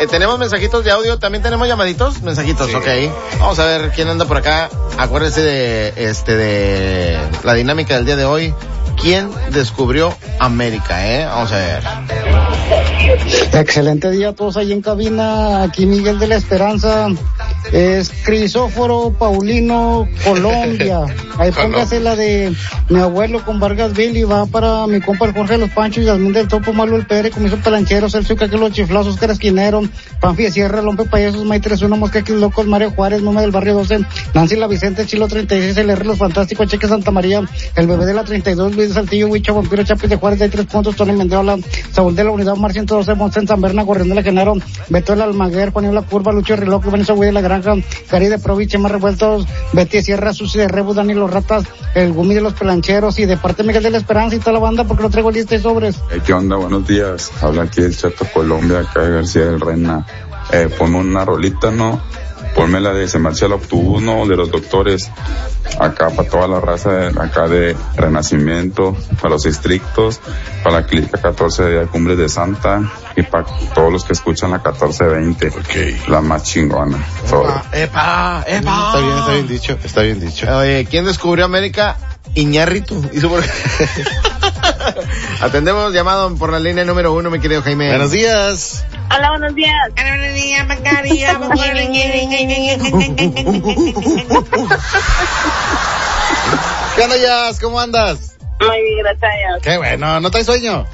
Tenemos mensajitos de audio, también tenemos llamaditos, mensajitos, sí. Ok. Vamos a ver quién anda por acá. Acuérdense de la dinámica del día de hoy. ¿Quién descubrió América, Vamos a ver. Excelente día a todos ahí en cabina. Aquí Miguel de la Esperanza. Es Crisóforo Paulino, Colombia. Ahí póngase la de mi abuelo con Vargas Billy. Va para mi compa el Jorge de los Panchos, Yasmín del Topo, Malo el Pérez, Comiso Pelanchero, Celso Caque los Chiflados, Oscar Esquinero, Panfi de Sierra, Lompe Payasos, May 31, Mosquequis Locos, Mario Juárez, Mome del Barrio 12, Nancy La Vicente, Chilo 36, LR Los Fantásticos, Cheque Santa María, el Bebé de la 32, Luis de Saltillo, Huicho, Vampiro, Chapis de Juárez, de 3 puntos, Tony Mendola, Saúl de la Unidad, Mar 112, Monsen, San Berna, Gorrión de la Genaro, Beto el Almaguer, Juanio La Curva, Lucho Reloj, Vanessa Güey de la Granja, Cari de Proviche, Más Revueltos, Betty de Sierra, Susi de Rebu, Dani Los Ratas, el Gumi de los Pelancheros, y de parte Miguel de la Esperanza y toda la banda, porque no traigo lista y sobres. ¿Qué onda? Buenos días. Habla aquí el Chato Colombia, acá de García del Reina. Ponme una rolita, ¿no? Ponme la de Se marcha el autobús, ¿no? De los doctores. Acá para toda la raza acá de Renacimiento, para los estrictos, para la clínica 14 de Cumbres de Santa y para todos los que escuchan la 1420. Okay. La más chingona. ¡Epa! Está bien dicho. Oye, ¿quién descubrió América? Iñárritu. Atendemos llamado por la línea número 1, mi querido Jaime. Buenos días. Hola, buenos días. ¿Qué onda, Jazz? ¿Cómo andas? Muy bien, gracias a Dios. Qué bueno, ¿no traes sueño?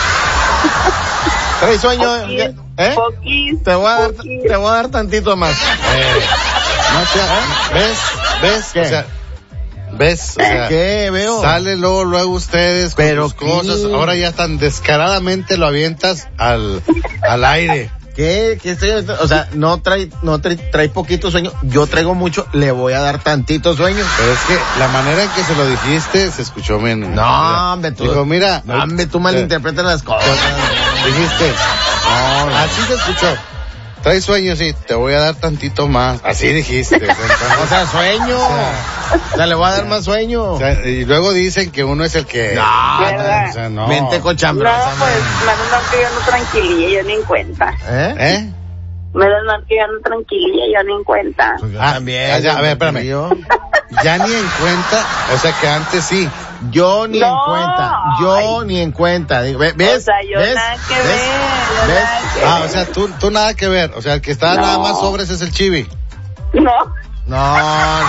¿Traes sueño? Poquís. Te voy a dar tantito más. No sea, ¿ves? ¿Qué? O sea, ¿ves? O sea, ¿qué veo? Sale luego ustedes con pero sus cosas. Ahora ya tan descaradamente lo avientas al aire. ¿Qué estoy? O sea, no trae poquito sueño. Yo traigo mucho, le voy a dar tantito sueño. Pero es que la manera en que se lo dijiste se escuchó bien. No, hombre, tú. Dijo, mira. No, hombre, tú malinterpretas las cosas. Dijiste. No, así se escuchó. Traes sueño, sí, te voy a dar tantito más. Así dijiste. O sea, sueño. O sea, le voy a dar más sueño. O sea, y luego dicen que uno es el que... No, o sea, no. Mente cochambrosa. No, pues, menos mal que yo no tranquililla, yo ni en cuenta. ¿Eh? Menos mal que yo no tranquililla, yo ni en cuenta. Pues yo también. Ya, a ver, espérame. Ya ni en cuenta, o sea que antes sí. Yo ni en cuenta. Digo, ¿ves? O sea, yo nada que ver. O sea, tú nada que ver. O sea, el que está nada más sobres es el Chibi. No.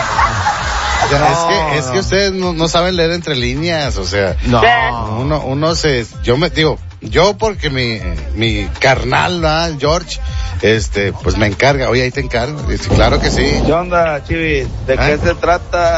Es que ustedes no saben leer entre líneas, o sea. No. Yo porque mi carnal, ¿verdad? George, pues me encarga. Oye, ahí te encargo. Dice, claro que sí. ¿Qué onda, Chivi? ¿De qué se trata